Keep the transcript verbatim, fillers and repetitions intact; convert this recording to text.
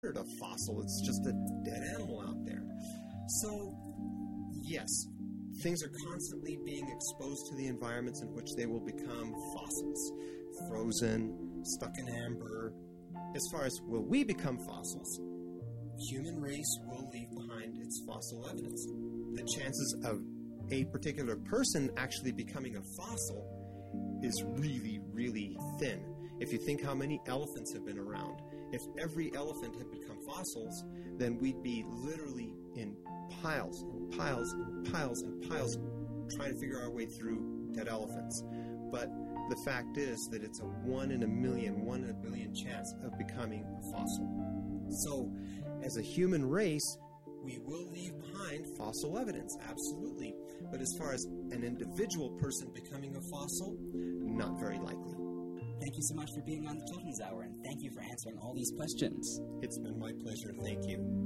a fossil. It's just a dead animal out there. So, yes, things are constantly being exposed to the environments in which they will become fossils, frozen, stuck in amber. As far as will we become fossils, human race will leave behind its fossil evidence. The chances of a particular person actually becoming a fossil is really, really thin. If you think how many elephants have been around, if every elephant had become fossils, then we'd be literally in piles and piles and piles and piles trying to figure our way through dead elephants. But the fact is that it's a one in a million, one in a billion chance of becoming a fossil. So, as a human race, we will leave behind fossil evidence, absolutely. But as far as an individual person becoming a fossil, not very likely. Thank you so much for being on the Children's Hour, and thank you for answering all these questions. It's been my pleasure. Thank you.